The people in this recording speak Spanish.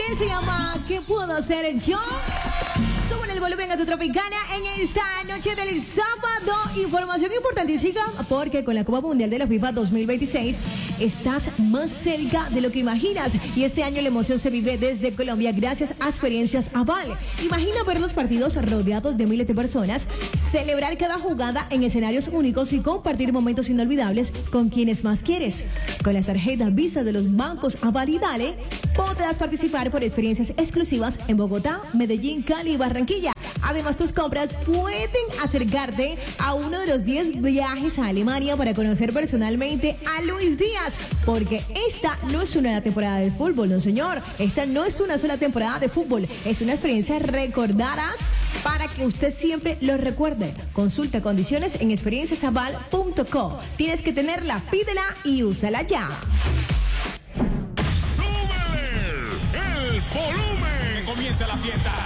que se llama ¿Qué puedo hacer yo? Suben el volumen a tu Tropicana en esta noche del sábado. Información importantísima porque con la Copa Mundial de la FIFA 2026 estás más cerca de lo que imaginas. Y este año la emoción se vive desde Colombia gracias a Experiencias Aval. Imagina ver los partidos rodeados de miles de personas, celebrar cada jugada en escenarios únicos y compartir momentos inolvidables con quienes más quieres. Con las tarjetas Visa de los bancos Aval y Dale, podrás participar por experiencias exclusivas en Bogotá, Medellín, Cali y Barranquilla. Además, tus compras pueden acercarte a uno de los 10 viajes a Alemania para conocer personalmente a Luis Díaz. Porque esta no es una temporada de fútbol, no señor. Esta no es una sola temporada de fútbol. Es una experiencia recordarás para que usted siempre lo recuerde. Consulta condiciones en experienciasaval.co. Tienes que tenerla, pídela y úsala ya. ¡Súbele el volumen! ¡Comienza la fiesta!